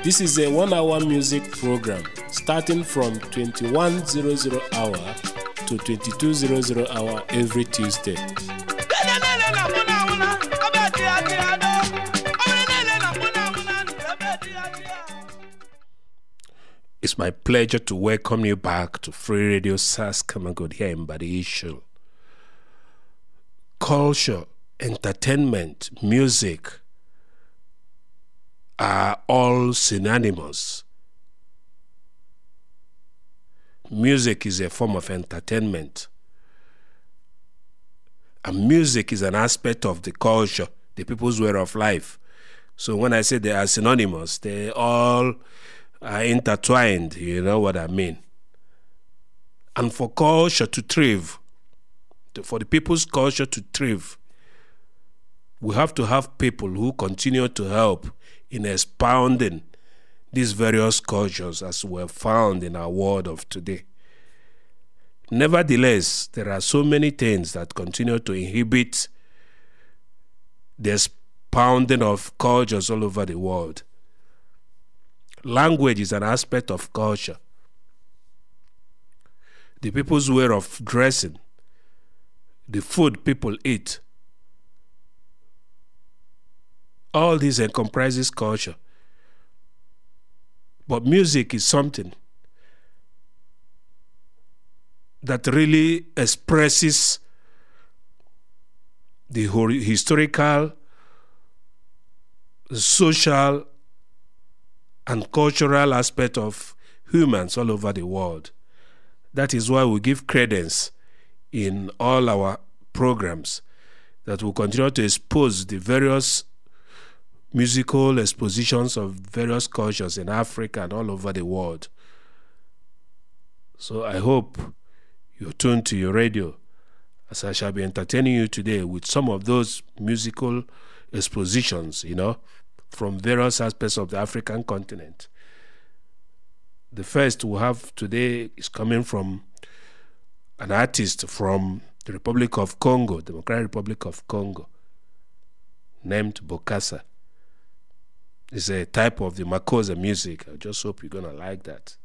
This is a 1-hour music program starting from 21:00 hour to 22:00 hour every Tuesday. It's my pleasure to welcome you back to Free Radio Saskamagood here in Badishul. Culture, entertainment, music are all synonymous. Music is a form of entertainment. And music is an aspect of the culture, the people's way of life. So when I say they are synonymous, they all are intertwined, you know what I mean. And for culture to thrive, for the people's culture to thrive, we have to have people who continue to help in expounding these various cultures as were found in our world of today. Nevertheless, there are so many things that continue to inhibit the expounding of cultures all over the world. Language is an aspect of culture. The people's way of dressing, the food people eat, all these comprises culture. But music is something that really expresses the historical, social, and cultural aspect of humans all over the world. That is why we give credence in all our programs, that will continue to expose the various musical expositions of various cultures in Africa and all over the world. So I hope you're tuned to your radio, as I shall be entertaining you today with some of those musical expositions, from various aspects of the African continent. The first we have today is coming from an artist from the Republic of Congo, Democratic Republic of Congo, named Bokassa. It's a type of the Makosa music. I just hope you're going to like that.